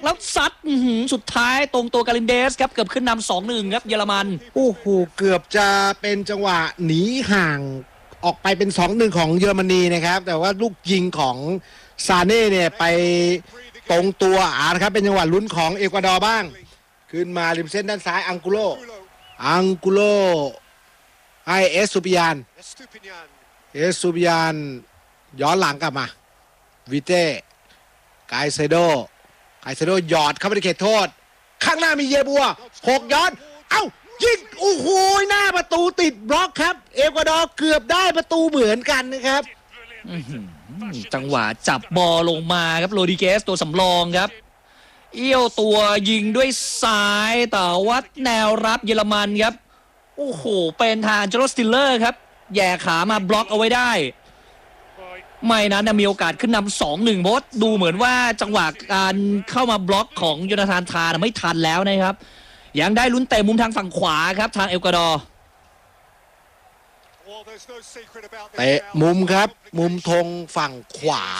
แล้วซัดสุดท้ายตรงตัวกาลินเดสครับเกือบขึ้นนำ 2-1 ครับเยอรมันโอ้โหเกือบจะเป็นจังหวะหนีห่างออกไปเป็น 2-1 ของเยอรมนีนะครับแต่ว่าลูกยิงของซาเน่เนี่ยไปตรงตัวนะครับเป็นจังหวะลุ้นของเอกวาดอร์บ้างขึ้นมาริมเส้นด้านซ้ายอังกุโลให้เอสตูปิยานย้อนหลังกลับมาวิเต้ไกเซโดหยอดเข้าไปในเขตโทษข้างหน้ามีเยบัว6ย้อนเอ้ายิงโอ้โหหน้าประตูติดบล็อกครับเอกวาดอร์เกือบได้ประตูเหมือนกันนะครับจังหวะจับบอลลงมาครับโรดิเกสตัวสำรองครับเอี้ยวตัวยิงด้วยซ้ายแต่ว่าแนวรับเยอรมันครับโอ้โหเป็นทางโจโรสติลเลอร์ครับแย่ขามาบล็อกเอาไว้ได้ไม่นั้นมีโอกาสขึ้นนำ 2-1 เพราะดูเหมือนว่าจังหวะการเข้ามาบล็อกของโยนาธานทาไม่ทันแล้วนะครับยังได้ลุ้นเตะมุมทางฝั่งขวาครับทางเอกวาดอร์เตะมุมครับมุมธงฝั่งขวา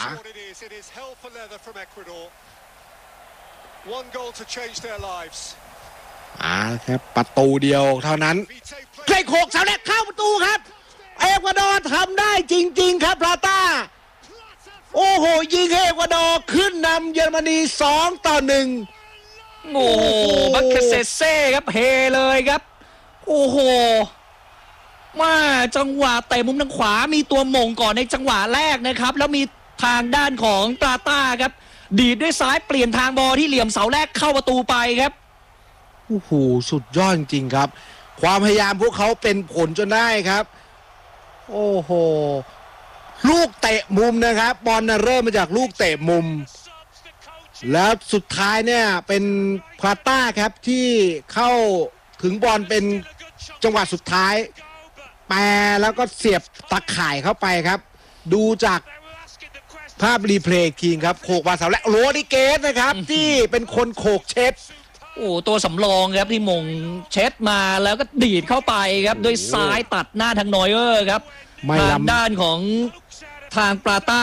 ครับประตูเดียวเท่านั้นใกล้โขกเสาแรกเข้าประตูครับเอกวาดอร์ทำได้จริงๆครับพลาต้าโอ้โหยิงเอกวาดอร์ขึ้นนำเยอรมนี2-1 โอ้โหบัคเคเซเซ่ครับเฮเลยครับโอ้โหมาจังหวะเตะมุมทางขวามีตัวมงก่อนในจังหวะแรกนะครับแล้วมีทางด้านของปลาต้าครับดีดด้วยซ้ายเปลี่ยนทางบอลที่เหลี่ยมเสาแรกเข้าประตูไปครับโอ้โหสุดยอดจริงๆครับความพยายามพวกเขาเป็นผลจนได้ครับโอ้โหลูกเตะมุมนะครับบอลเริ่มมาจากลูกเตะมุมแล้วสุดท้ายเนี่ยเป็นพลาต้าครับที่เข้าถึงบอลเป็นจังหวะสุดท้ายแปรแล้วก็เสียบตะข่ายเข้าไปครับดูจากภาพรีเพลย์คิงครับโขกมาเสาและโรดิเกสนะครับที่เป็นคนโขกเช็ดโอ้ตัวสำรองครับที่มงเช็ดมาแล้วก็ดีดเข้าไปครับด้วยซ้ายตัดหน้าทางนอยเออร์ครับทางด้านของทางปลาต้า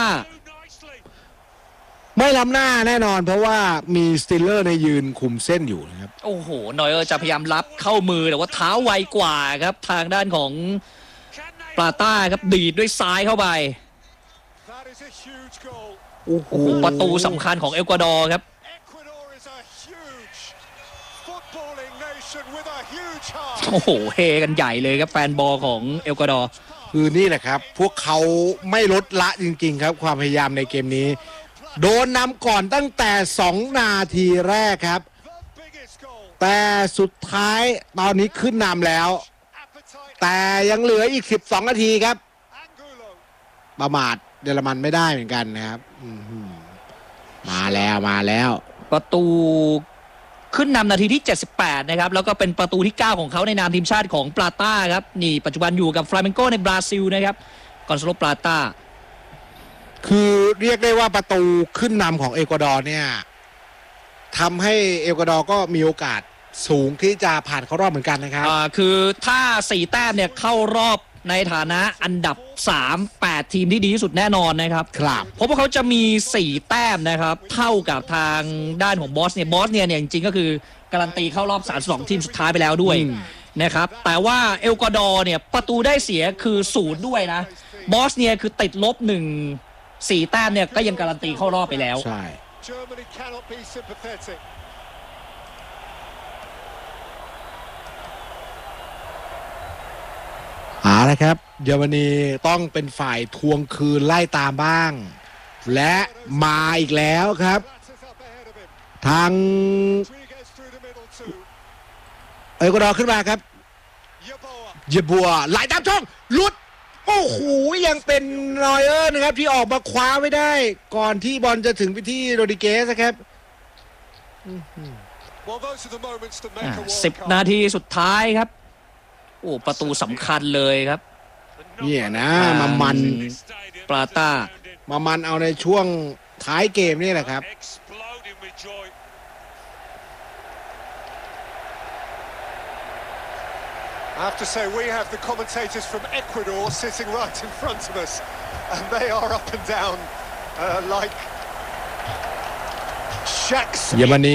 ไม่ล้ำหน้าแน่นอนเพราะว่ามีสติลเลอร์ในยืนคุมเส้นอยู่นะครับโอ้โหนอยเออร์จะพยายามรับเข้ามือแต่ว่าเท้าไวกว่าครับทางด้านของปลาต้าครับดีดด้วยซ้ายเข้าไปโอ้โหประตูสำคัญของเอกวาดอร์ครับโอ้โหเฮกันใหญ่เลยครับแฟนบอลของเอกวาดอร์คือนี่แหละครับพวกเขาไม่ลดละจริงๆครับความพยายามในเกมนี้โดนนำก่อนตั้งแต่2นาทีแรกครับแต่สุดท้ายตอนนี้ขึ้นนำแล้วแต่ยังเหลืออีก12นาทีครับประมาทเยอรมันไม่ได้เหมือนกันนะครับมาแล้วประตูขึ้นนำนาทีที่78นะครับแล้วก็เป็นประตูที่9ของเขาในนามทีมชาติของปลาต้าครับนี่ปัจจุบันอยู่กับฟลาเมนโกในบราซิลนะครับกอนซาโลปลาต้าคือเรียกได้ว่าประตูขึ้นนำของเอกวาดอร์เนี่ยทำให้เอกวาดอร์ก็มีโอกาสสูงที่จะผ่านเข้ารอบเหมือนกันนะครับคือถ้า4แต้มเนี่ยเข้ารอบในฐานะอันดับ3-8ทีมที่ดีที่สุดแน่นอนนะครับเพราะว่าเขาจะมี4แต้มนะครับเท่ากับทางด้านของบอสเนี่ยจริงๆก็คือการันตีเข้ารอบ32ทีมสุดท้ายไปแล้วด้วยนะครับแต่ว่าเอกวาดอร์เนี่ยประตูได้เสียคือ0ด้วยนะบอสเนี่ยคือติดลบ4แต้มเนี่ยก็ยังการันตีเข้ารอบไปแล้วใช่ละครับเยอรมนีต้องเป็นฝ่ายทวงคืนไล่ตามบ้างและมาอีกแล้วครับทางเอกวาดอร์ขึ้นมาครับเยบัวไหลตามช่องหลุดโอ้โหยังเป็นนอยเออร์นะครับที่ออกมาคว้าไม่ได้ก่อนที่บอลจะถึงไปที่โรดิเกสครับ 10นาทีสุดท้ายครับโอ้ประตูสำคัญเลยครับเนี่ยนะมันปลาต้ามันเอาในช่วงท้ายเกมนี่แหละครับ I have to say we have the commentators from Ecuador sitting right in front of us, and they are up and down like shacks.